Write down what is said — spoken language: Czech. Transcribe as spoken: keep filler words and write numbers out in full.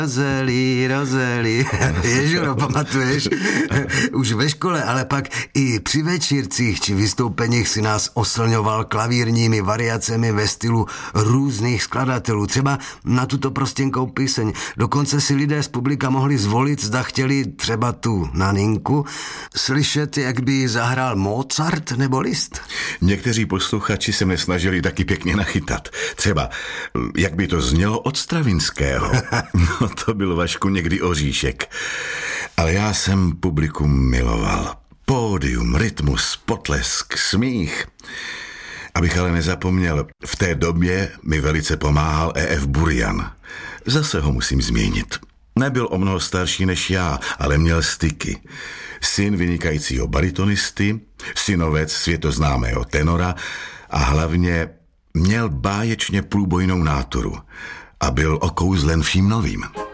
Rozeli, rozeli. Ježuro, pamatuješ? Už ve škole, ale pak i při večírcích či vystoupeních si nás oslňoval klavírními variacemi ve stylu různých skladatelů. Třeba na tuto prostěnkou píseň. Dokonce si lidé z publika mohli zvolit, zda chtěli třeba tu Naninku slyšet, jak by zahrál Mozart nebo Liszt. Někteří posluchači se mě snažili taky pěkně nachytat. Třeba, jak by to znělo od Stravinského. No to byl, Vašku, někdy oříšek. Ale já jsem publikum miloval. Pódium, rytmus, potlesk, smích. Abych ale nezapomněl, v té době mi velice pomáhal E F Burian. Zase ho musím zmínit. Nebyl o mnoho starší než já, ale měl styky. Syn vynikajícího baritonisty, synovec světoznámého tenora a hlavně měl báječně průbojnou náturu a byl okouzlen vším novým.